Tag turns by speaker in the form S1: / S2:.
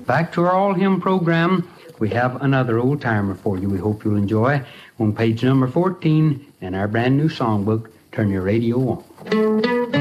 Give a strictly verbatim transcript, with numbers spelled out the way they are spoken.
S1: back to our All Hymn program. We have another old timer for you we hope you'll enjoy. On page number fourteen in our brand new songbook, Turn Your Radio On.